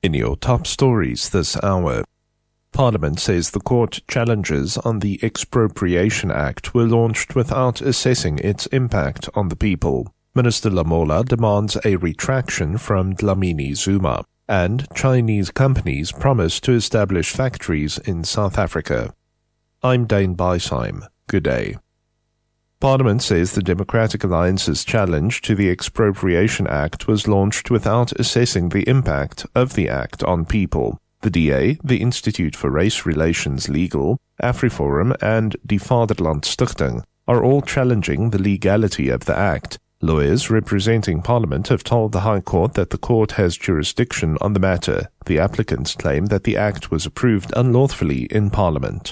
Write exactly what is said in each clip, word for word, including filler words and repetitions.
In your top stories this hour, Parliament says the court challenges on the Expropriation Act were launched without assessing its impact on the people. Minister Lamola demands a retraction from Dlamini Zuma, and Chinese companies promise to establish factories in South Africa. I'm Dane Beisheim. Good day. Parliament says the Democratic Alliance's challenge to the Expropriation Act was launched without assessing the impact of the act on people. The D A, the Institute for Race Relations Legal, AfriForum, and Die Vaderland Stichting are all challenging the legality of the act. Lawyers representing Parliament have told the High Court that the court has jurisdiction on the matter. The applicants claim that the act was approved unlawfully in Parliament.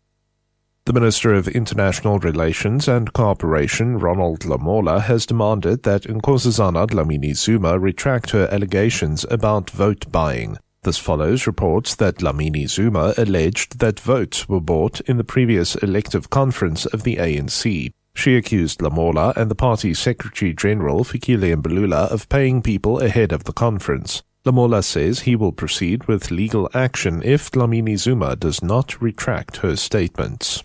The Minister of International Relations and Cooperation, Ronald Lamola, has demanded that Nkosazana Dlamini Zuma retract her allegations about vote buying. This follows reports that Dlamini Zuma alleged that votes were bought in the previous elective conference of the A N C. She accused Lamola and the party's Secretary-General, Fikile Mbalula, of paying people ahead of the conference. Lamola says he will proceed with legal action if Dlamini Zuma does not retract her statements.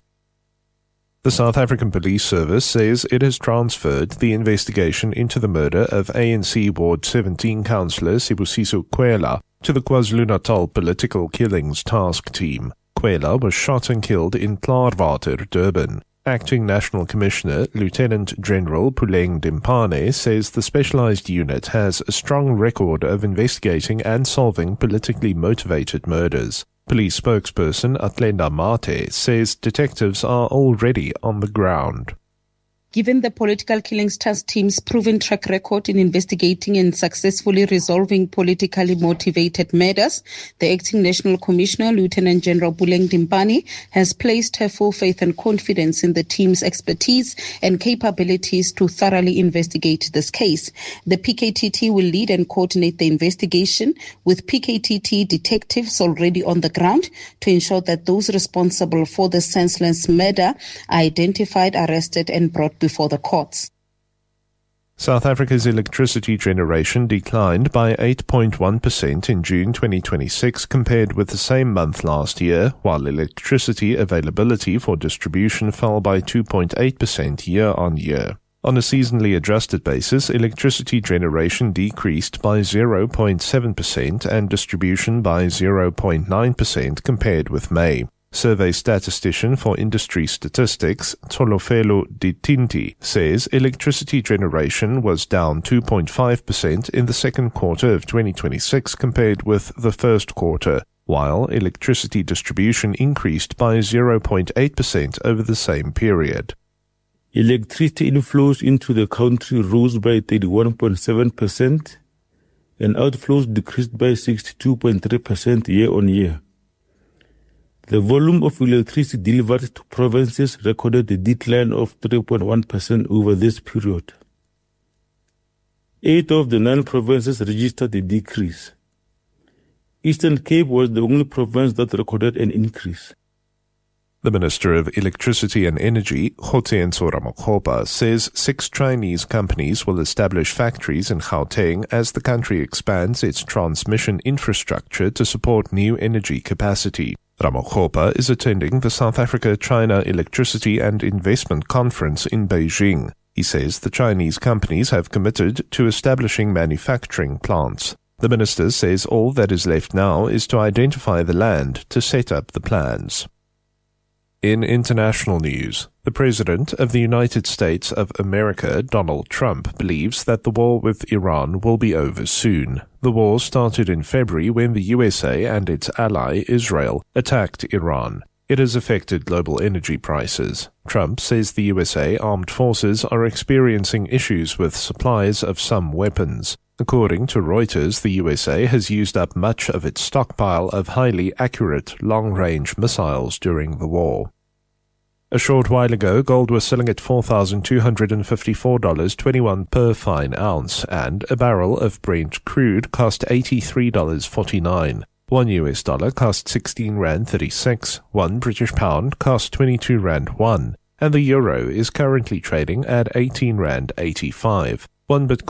The South African Police Service says it has transferred the investigation into the murder of A N C Ward seventeen councillor Sibusiso Kwela to the KwaZulu-Natal Political Killings Task Team. Kwela was shot and killed in Klaarwater, Durban. Acting National Commissioner Lieutenant General Puleng Dimpane says the specialized unit has a strong record of investigating and solving politically motivated murders. Police spokesperson Atlenda Mate says detectives are already on the ground. Given the Political Killings Task Team's proven track record in investigating and successfully resolving politically motivated murders, the Acting National Commissioner, Lieutenant General Puleng Dimpane, has placed her full faith and confidence in the team's expertise and capabilities to thoroughly investigate this case. The P K T T will lead and coordinate the investigation, with P K T T detectives already on the ground to ensure that those responsible for the senseless murder are identified, arrested and brought before the courts. South Africa's electricity generation declined by eight point one percent in June twenty twenty-six compared with the same month last year, while electricity availability for distribution fell by two point eight percent year-on-year. On a seasonally adjusted basis, electricity generation decreased by zero point seven percent and distribution by zero point nine percent compared with May. Survey statistician for industry statistics, Tolofelo Ditinti, says electricity generation was down two point five percent in the second quarter of twenty twenty-six compared with the first quarter, while electricity distribution increased by zero point eight percent over the same period. Electricity inflows into the country rose by thirty-one point seven percent and outflows decreased by sixty-two point three percent year-on-year. The volume of electricity delivered to provinces recorded a decline of three point one percent over this period. Eight of the nine provinces registered a decrease. Eastern Cape was the only province that recorded an increase. The Minister of Electricity and Energy, Kgotsenso Ramokgopa, says six Chinese companies will establish factories in Gauteng as the country expands its transmission infrastructure to support new energy capacity. Ramokgopa is attending the South Africa-China Electricity and Investment Conference in Beijing. He says the Chinese companies have committed to establishing manufacturing plants. The minister says all that is left now is to identify the land to set up the plans. In international news, the President of the United States of America, Donald Trump, believes that the war with Iran will be over soon. The war started in February when the U S A and its ally, Israel, attacked Iran. It has affected global energy prices. Trump says the U S A armed forces are experiencing issues with supplies of some weapons. According to Reuters, the U S A has used up much of its stockpile of highly accurate long-range missiles during the war. A short while ago, gold was selling at four thousand two hundred fifty-four dollars and twenty-one cents per fine ounce, and a barrel of Brent crude cost eighty-three dollars and forty-nine cents. One U S dollar cost sixteen rand thirty-six, one British pound cost twenty-two rand one, and the euro is currently trading at eighteen rand eighty-five. One Bitcoin